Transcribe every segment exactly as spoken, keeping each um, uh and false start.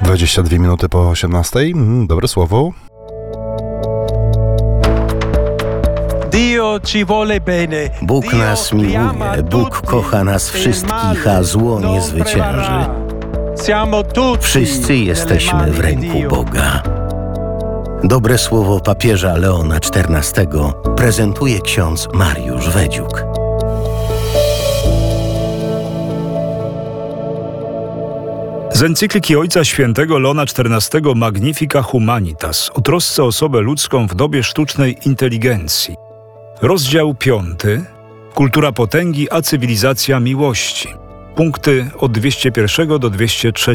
dwadzieścia dwie minuty po osiemnastej. Mm, dobre słowo. Bóg nas miłuje, Bóg kocha nas wszystkich, a zło nie zwycięży. Wszyscy jesteśmy w ręku Boga. Dobre słowo papieża Leona czternastego prezentuje ksiądz Mariusz Wedziuk. Z encykliki Ojca Świętego Leona czternastego Magnifica Humanitas o trosce o osobę ludzką w dobie sztucznej inteligencji. Rozdział piąty. Kultura potęgi a cywilizacja miłości. Punkty od dwieście jeden do dwieście trzy.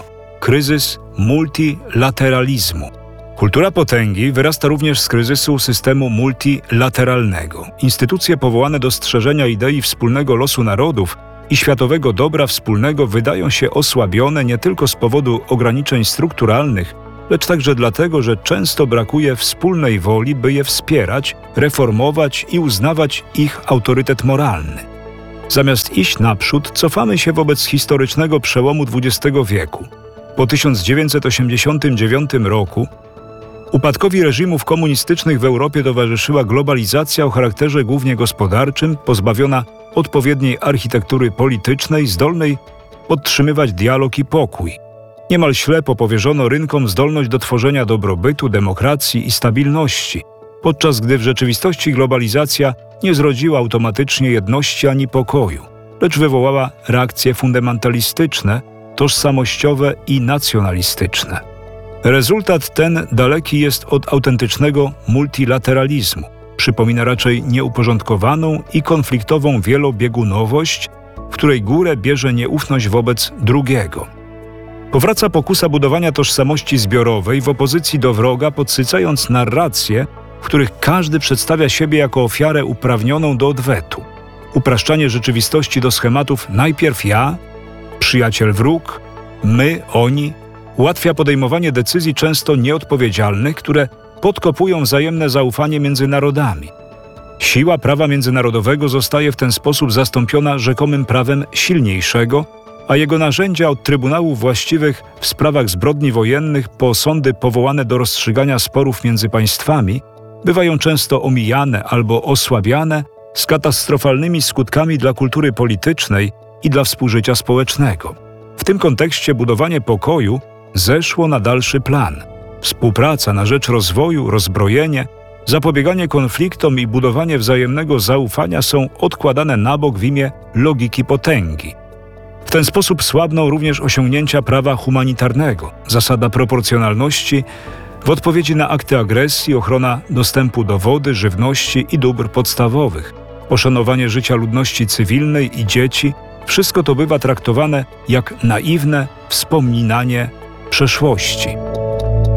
Kryzys multilateralizmu. Kultura potęgi wyrasta również z kryzysu systemu multilateralnego. Instytucje powołane do strzeżenia idei wspólnego losu narodów i światowego dobra wspólnego wydają się osłabione nie tylko z powodu ograniczeń strukturalnych, lecz także dlatego, że często brakuje wspólnej woli, by je wspierać, reformować i uznawać ich autorytet moralny. Zamiast iść naprzód, cofamy się wobec historycznego przełomu dwudziestego wieku. Po tysiąc dziewięćset osiemdziesiątym dziewiątym roku upadkowi reżimów komunistycznych w Europie towarzyszyła globalizacja o charakterze głównie gospodarczym, pozbawiona odpowiedniej architektury politycznej, zdolnej podtrzymywać dialog i pokój. Niemal ślepo powierzono rynkom zdolność do tworzenia dobrobytu, demokracji i stabilności, podczas gdy w rzeczywistości globalizacja nie zrodziła automatycznie jedności ani pokoju, lecz wywołała reakcje fundamentalistyczne, tożsamościowe i nacjonalistyczne. Rezultat ten daleki jest od autentycznego multilateralizmu. Przypomina raczej nieuporządkowaną i konfliktową wielobiegunowość, w której górę bierze nieufność wobec drugiego. Powraca pokusa budowania tożsamości zbiorowej w opozycji do wroga, podsycając narracje, w których każdy przedstawia siebie jako ofiarę uprawnioną do odwetu. Upraszczanie rzeczywistości do schematów najpierw ja, przyjaciel wróg, my, oni, ułatwia podejmowanie decyzji często nieodpowiedzialnych, które podkopują wzajemne zaufanie między narodami. Siła prawa międzynarodowego zostaje w ten sposób zastąpiona rzekomym prawem silniejszego, a jego narzędzia od trybunałów właściwych w sprawach zbrodni wojennych po sądy powołane do rozstrzygania sporów między państwami bywają często omijane albo osłabiane z katastrofalnymi skutkami dla kultury politycznej i dla współżycia społecznego. W tym kontekście budowanie pokoju zeszło na dalszy plan. Współpraca na rzecz rozwoju, rozbrojenie, zapobieganie konfliktom i budowanie wzajemnego zaufania są odkładane na bok w imię logiki potęgi. W ten sposób słabną również osiągnięcia prawa humanitarnego, zasada proporcjonalności w odpowiedzi na akty agresji, ochrona dostępu do wody, żywności i dóbr podstawowych, poszanowanie życia ludności cywilnej i dzieci. Wszystko to bywa traktowane jak naiwne wspominanie przeszłości.